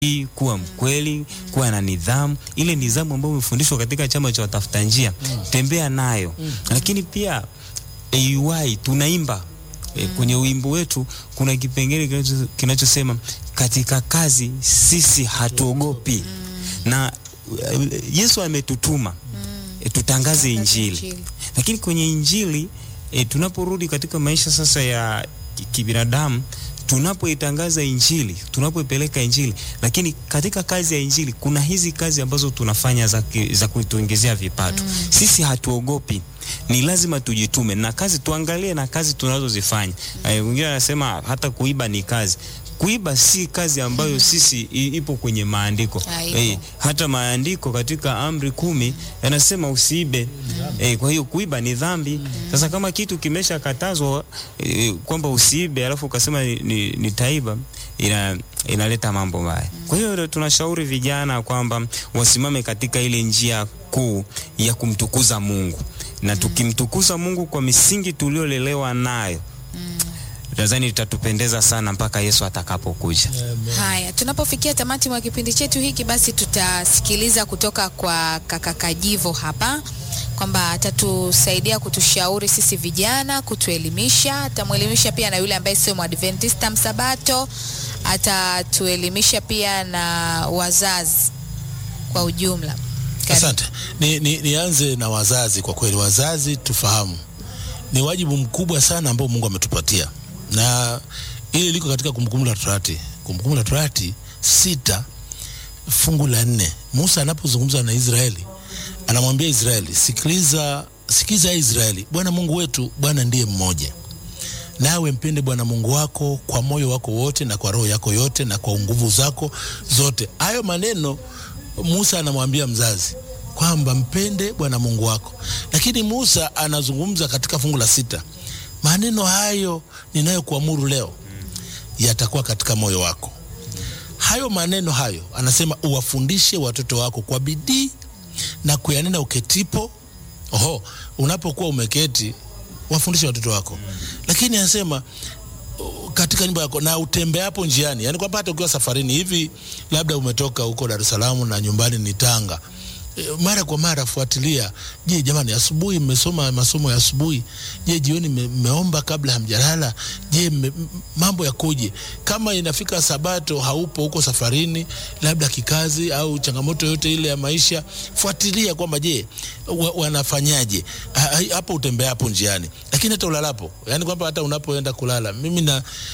kuwa mkweli, kuwa na nidhamu, ile nidhamu ambayo umefundishwa katika chama cha watafuta njia, tembea nayo. Lakini pia AY tunaimba kwenye wimbo wetu kuna kipengele kinachosema katika kazi sisi hatuogopi. Na Yesu ametutuma tutangaze injili. Lakini kwenye injili tunaporudi katika maisha sasa ya kibinadamu, tunapoitangaza injili, tunapoipeleka injili, lakini katika kazi ya injili kuna hizi kazi ambazo tunafanya za kutuongezea vipato. Sisi hatuogopi. Ni lazima tujitume na kazi, tuangalie na kazi tunazozifanya. Wengine wanasema hata kuiba ni kazi. Kuiba si kazi ambayo sisi ipo kwenye maandiko. Hata maandiko katika amri 10 yanasema usiibe. Kwa hiyo kuiba ni dhambi. Sasa kama kitu kimesha katazwa kwamba usiibe alafu ukasema nitaiba, inaleta mambo mbaya. Kwa hiyo tunashauri vijana kwamba wasimame katika ile njia kuu ya kumtukuza Mungu. Na tukimtukuza Mungu kwa misingi tuliolelewa nayo, nadhani itatupendeza sana mpaka Yesu atakapokuja. Haya, tunapofikia tamati mwa kipindi chetu hiki, basi tutasikiliza kutoka kwa kaka Kajivo hapa kwamba atatusaidia kutushauri sisi vijana, kutuelimisha, atamuelimisha pia na yule ambaye sio Mwadventista msabato, atatuelimisha pia na wazazi kwa ujumla. Asante. Nianze na wazazi. Kwa kweli wazazi tufahamu ni wajibu mkubwa sana ambao Mungu ametupatia. Na ile liko katika Kumbukumbu la Torati. Kumbukumbu la Torati 6 fungu la 4. Musa anapozungumza na Israeli, anamwambia Israeli, sikiza Israeli, Bwana Mungu wetu, Bwana ndiye mmoja. Nawe mpende Bwana Mungu wako kwa moyo wako wote na kwa roho yako yote na kwa nguvu zako zote. Hayo maneno Musa anamwambia mzazi kwamba mpende Bwana Mungu wako. Lakini Musa anazungumza katika fungu la 6. Maneno hayo ninayokuamuru leo yatakuwa katika moyo wako. Hayo maneno hayo anasema uwafundishe watoto wako kwa bidii na kuyanena uketipo. Unapokuwa umeketi wafundishe watoto wako. Lakini anasema katika nyumba yako na utembeapo njiani. Yaani kwamba hata ukiwa safarini hivi, labda umetoka huko Dar es Salaam na nyumbani ni Tanga, mara kwa mara fuatilia. Je, jamani, asubuhi mmesoma masomo ya asubuhi? Je, jioni mmeomba kabla hamjalala? Je, mambo yakoje? Kama inafika Sabato haupo huko safarini, labda kikazi au changamoto yote ile ya maisha, fuatilia kwamba je, wanafanyaje hapo utembea hapo njiani. Lakini hata ulalapo, yani kwamba hata unapoenda kulala, mimi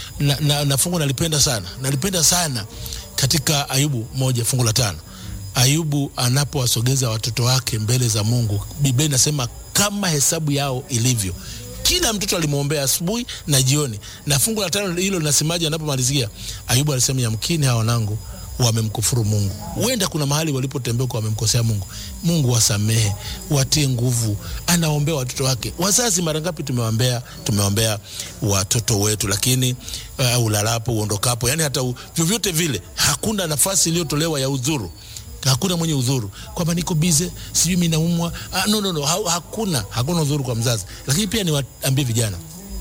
na fungu nalipenda sana katika Ayubu 1 fungu la 5. Ayubu anapowasogeza watoto wake mbele za Mungu, Biblia inasema kama hesabu yao ilivyo. Kila mtoto alimuombea asubuhi na jioni. Na fungu la 5 hilo linasemaje anapomalizia? Ayubu alisema yamkini hao wanangu wamemkufuru Mungu. Huenda kuna mahali walipotembea kwa wamemkosea Mungu. Mungu wasamehe, watie nguvu. Anaombea watoto wake. Wazazi mara ngapi tumeombea watoto wetu, lakini ulalapo, uondokapo, yani hata vyovyote vile hakuna nafasi iliyotolewa ya udhuru. Hakuna mwenye udhuru kwamba niko bize, sijui mimi naumwa. No. Hakuna udhuru kwa mzazi. Lakini pia niwaambie vijana,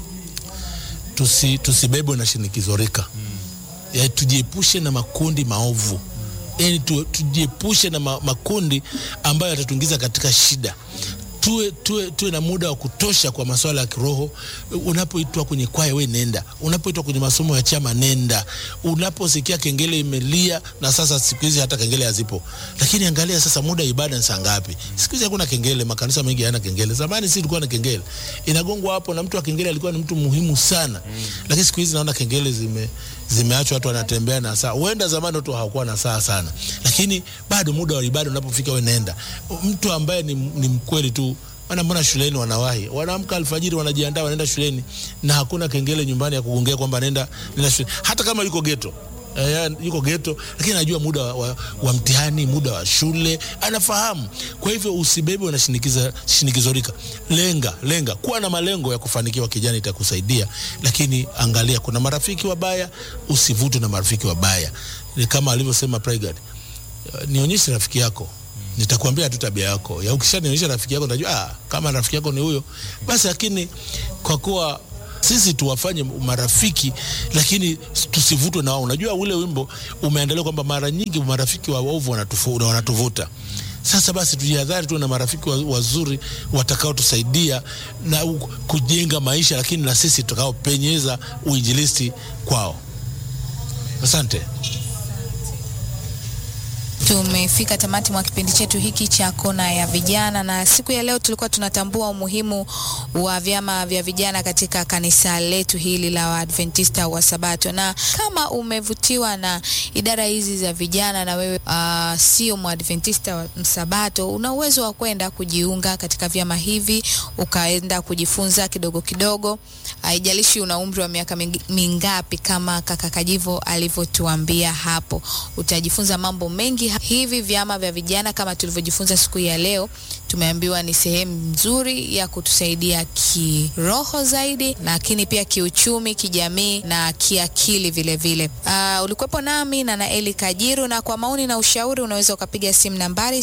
tusibebwe na shinikizo rika. Ya tujiepushe na makundi maovu. Yani tujiepushe na makundi ambayo yatatuingiza katika shida. Tuwe na muda wa kutosha kwa masuala ya kiroho. Unapoitwa kwenye kwaya, we nenda. Unapoitwa kwenye masomo ya chama, nenda. Unaposikia kengele imelia, na sasa siku hizi hata kengele hazipo. Lakini angalia sasa muda ibada ni saa ngapi? Siku hizi hakuna kengele, makanisa mengi hayana kengele. Zamani sisi tulikuwa na kengele. Inagongwa hapo na mtu wa kengele alikuwa ni mtu muhimu sana. Lakini siku hizi naona kengele zimeachwa, watu wanatembea na saa. Huenda zamani watu hawakuwa na saa sana. Lakini bado muda wa ibada unapofika, we nenda. Mtu ambaye ni mkweli tu, mbona shuleni wanawahi, wanaamka alfajiri, wanajiandaa, wanaenda shuleni, na hakuna kengele nyumbani ya kugongea kwamba nenda shule. Hata kama yuko ghetto, lakini anajua muda wa mtihani, muda wa shule, anafahamu. Kwa hivyo usibebe na shinikizo rika. Lenga kuwa na malengo ya kufanikiwa. Kijana, itakusaidia. Lakini angalia, kuna marafiki wabaya, usivutwe na marafiki wabaya. Ni kama alivyosema Pregard, nionyeshe rafiki yako, nitakwambia tu tabia yako. Ya ukishanionyesha rafiki yako, unajua kama rafiki yako ni huyo basi. Lakini kwa kuwa Sisi tuwafanye marafiki, lakini tusivutwe na wao. Unajua ule wimbo umeandaliwa kwamba mara nyingi marafiki wa waovu wanatuvuta. Sasa basi tujihadhari tu na marafiki wazuri watakao tusaidia na kujenga maisha, lakini na sisi tutakao penyeza uinjilisti kwao. Asante. Tumefika tamati mwa kipindi chetu hiki cha Kona ya Vijana, na siku ya leo tulikuwa tunatambua umuhimu wa vyama vya vijana katika kanisa letu hili la Waadventista wa Sabato. Na kama umevutiwa na idara hizi za vijana na wewe sio Mwadventista wa Sabato, una uwezo wa kwenda kujiunga katika vyama hivi, ukaenda kujifunza kidogo kidogo. Haijalishi una umri wa miaka mingapi, kama kaka Kajivo alivyotuambia hapo, utajifunza mambo mengi. Hivi vyama vya vijana kama tulivyojifunza siku ya leo, tumeambiwa ni sehemu nzuri ya kutusaidia kiroho zaidi, lakini pia kiuchumi, kijamii na kiakili vile vile. Ulikuwepo nami na Naeli Kajiru, na kwa maoni na ushauri unaweza ukapiga simu nambari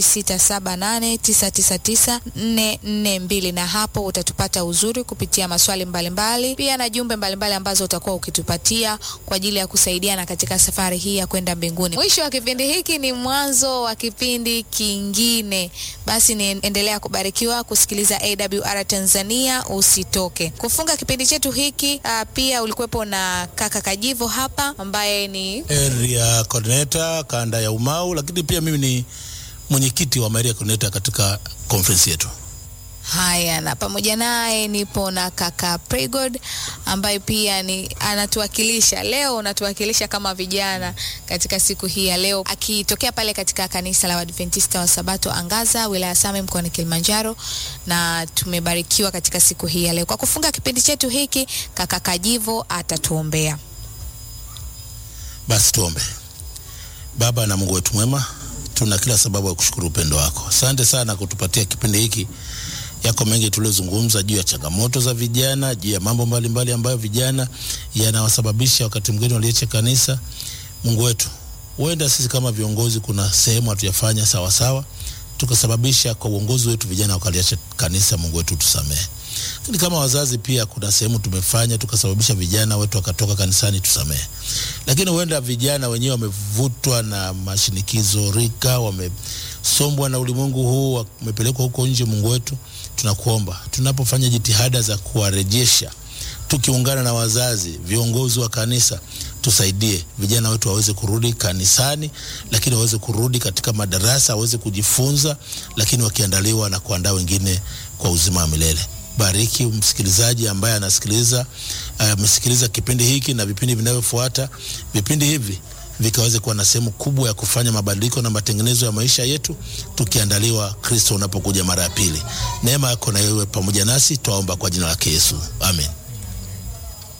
0678999442, na hapo utatupata uzuri kupitia maswali mbalimbali, pia na jumbe mbalimbali ambazo utakuwa ukitupatia kwa ajili ya kusaidiana katika safari hii ya kwenda mbinguni. Mwisho wa kipindi hiki ni mwanzo wa kipindi kingine. Basi endelea kubarikiwa kusikiliza AWR Tanzania, usitoke. Kufunga kipindi chetu hiki pia ulikuwepo na kaka Kajivo hapa, ambaye ni area coordinator kanda ya Umau, lakini pia mimi ni mwenyekiti wa area coordinator katika conference yetu. Haya, na pamoja naye nipo na kaka Prigod, ambaye pia anatuwakilisha leo, unatuwakilisha kama vijana katika siku hii ya leo, akitokea pale katika kanisa la Waadventista wa Sabato Angaza, wilaya Same, mkoani Kilimanjaro, na tumebarikiwa katika siku hii ya leo. Kwa kufunga kipindi chetu hiki, kaka Kajivo atatuombea. Basi tuombe. Baba na Mungu wetu mwema, tuna kila sababu ya kushukuru upendo wako. Asante sana kutupatia kipindi hiki. Yako mengi tuliozungumza juu ya changamoto za vijana, juu ya mambo mbalimbali ambayo vijana yanawasababisha wakati mwingine waliacha kanisa. Mungu wetu, huenda sisi kama viongozi kuna sehemu hatujafanya sawa sawa, tukasababisha kwa uongozi wetu vijana wakaliacha kanisa. Mungu wetu tusamehe. Lakini kama wazazi pia kuna sehemu tumefanya tukasababisha vijana wetu wakatoka kanisani, tusamehe. Lakini huenda vijana wenyewe wamevutwa na mashinikizo rika, wamesombwa na ulimwengu huu, wamepelekwa huko nje. Mungu wetu, tunakuomba tunapofanya jitihada za kuwarejesha, tukiungana na wazazi, viongozi wa kanisa, tusaidie vijana wetu waweze kurudi kanisani, lakini waweze kurudi katika madarasa, waweze kujifunza, lakini wakiandaliwa na kuandaa wengine kwa uzima wa milele. Bariki msikilizaji ambaye anasikiliza, amesikiliza kipindi hiki na vipindi vinavyofuata. Vipindi hivi vikaweze kuwa na sehemu kubwa ya kufanya mabadiliko na matengenezo ya maisha yetu, tukiandaliwa Kristo unapokuja mara ya pili. Neema yako na iwe pamoja nasi, tuomba kwa jina la Yesu. Amen.